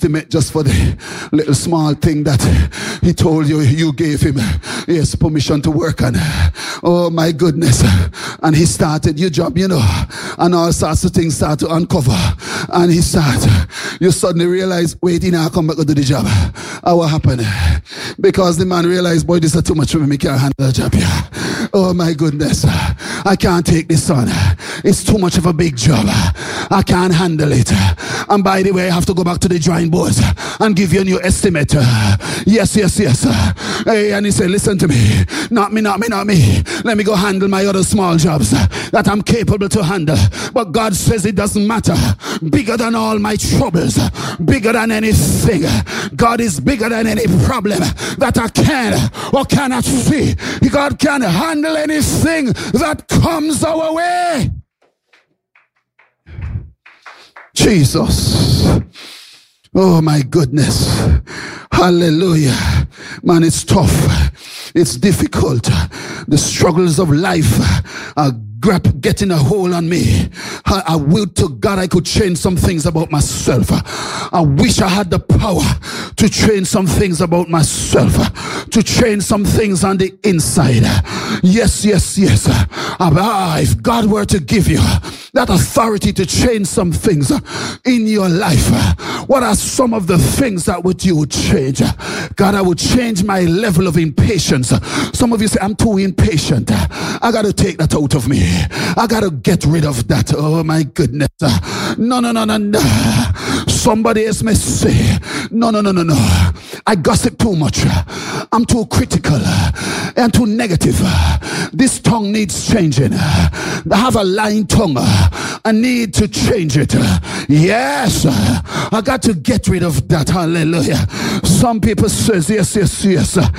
estimate just for the little small thing that he told you you gave him, yes, permission to work on. Oh my goodness. And he started your job, you know, and all sorts of things start to uncover. And he started, you suddenly realize, wait, he now come back to do the job. What happened? Because the man realized, boy, this is too much for me, can't handle the job here. Oh my goodness, I can't take this on. It's too much of a big job. I can't handle it. And by the way, I have to go back to the drawing board and give you a new estimate. Yes. Hey, and he said, listen to me. Not me. Let me go handle my other small jobs that I'm capable to handle. But God says it doesn't matter. Bigger than all my troubles. Bigger than anything. God is bigger than any problem that I can or cannot see. God can handle anything that comes our way. Jesus. Oh my goodness. Hallelujah. Man, it's tough. It's difficult. The struggles of life are getting a hold on me. I will to God I could change some things about myself. I wish I had the power to change some things about myself, to change some things on the inside. Yes. If God were to give you that authority to change some things in your life, what are some of the things that you would change? God, I would change my level of impatience. Some of you say, I'm too impatient. I got to take that out of me. I got to get rid of that. Oh my goodness. No. Somebody else may say, no. I gossip too much. I'm too critical and too negative. This tongue needs changing. I have a lying tongue. I need to change it. Yes, I got to get rid of that. Hallelujah. Some people says yes.